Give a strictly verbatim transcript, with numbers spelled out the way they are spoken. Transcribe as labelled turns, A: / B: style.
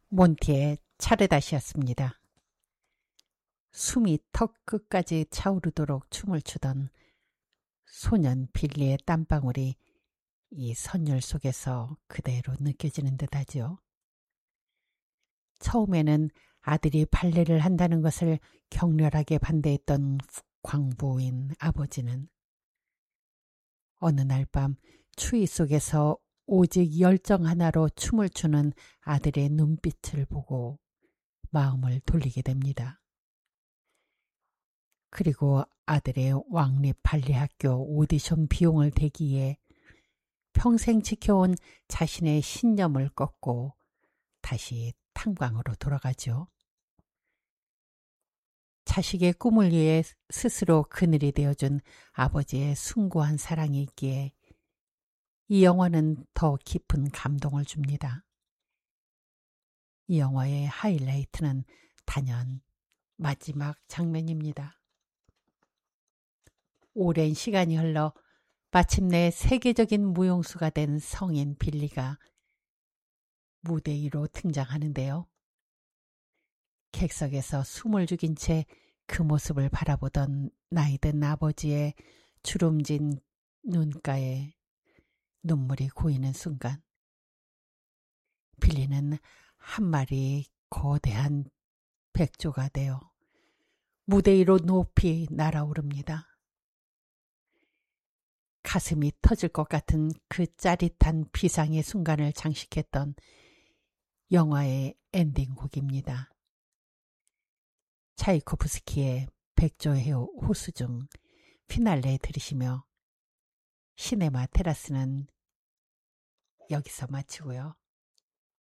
A: 몬티의 차르다시였습니다. 숨이 턱 끝까지 차오르도록 춤을 추던 소년 빌리의 땀방울이 이 선율 속에서 그대로 느껴지는 듯하지요. 처음에는 아들이 발레를 한다는 것을 격렬하게 반대했던 광부인 아버지는 어느 날 밤 추위 속에서 오직 열정 하나로 춤을 추는 아들의 눈빛을 보고 마음을 돌리게 됩니다. 그리고 아들의 왕립 발레학교 오디션 비용을 대기해 평생 지켜온 자신의 신념을 꺾고 다시 탄광으로 돌아가죠. 자식의 꿈을 위해 스스로 그늘이 되어준 아버지의 숭고한 사랑이 있기에 이 영화는 더 깊은 감동을 줍니다. 이 영화의 하이라이트는 단연 마지막 장면입니다. 오랜 시간이 흘러 마침내 세계적인 무용수가 된 성인 빌리가 무대 위로 등장하는데요. 객석에서 숨을 죽인 채 그 모습을 바라보던 나이든 아버지의 주름진 눈가에 눈물이 고이는 순간 빌리는 한 마리 거대한 백조가 되어 무대 위로 높이 날아오릅니다. 가슴이 터질 것 같은 그 짜릿한 비상의 순간을 장식했던 영화의 엔딩곡입니다. 차이코프스키의 백조의 호수 중 피날레 들으시며 시네마 테라스는 여기서 마치고요.